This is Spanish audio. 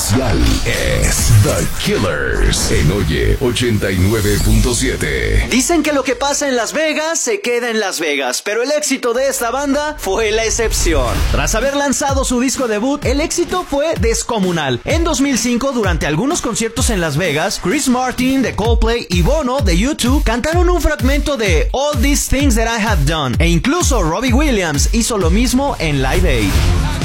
oficial es The Killers en Oye 89.7. Dicen que lo que pasa en Las Vegas se queda en Las Vegas, pero el éxito de esta banda fue la excepción. Tras haber lanzado su disco debut, el éxito fue descomunal. En 2005, durante algunos conciertos en Las Vegas, Chris Martin de Coldplay y Bono de U2 cantaron un fragmento de All These Things That I Have Done, e incluso Robbie Williams hizo lo mismo en Live Aid.